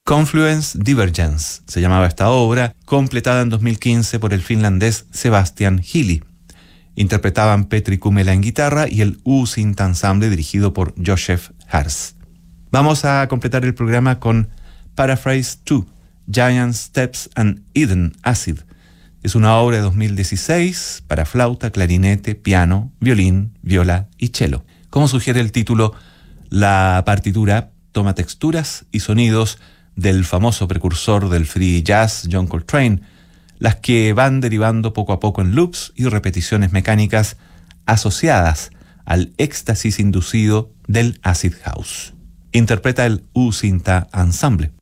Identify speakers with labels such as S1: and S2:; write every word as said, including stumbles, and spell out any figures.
S1: Confluence Divergence se llamaba esta obra, completada en dos mil quince por el finlandés Sebastian Healy. Interpretaban Petri Kumela en guitarra y el U-Synth Ensemble dirigido por Joseph Hars. Vamos a completar el programa con Paraphrase dos, Giant Steps and Eden Acid. Es una obra de dos mil dieciséis para flauta, clarinete, piano, violín, viola y cello. Como sugiere el título, la partitura toma texturas y sonidos del famoso precursor del free jazz John Coltrane, las que van derivando poco a poco en loops y repeticiones mecánicas asociadas al éxtasis inducido del acid house. Interpreta el U-Synth Ensemble.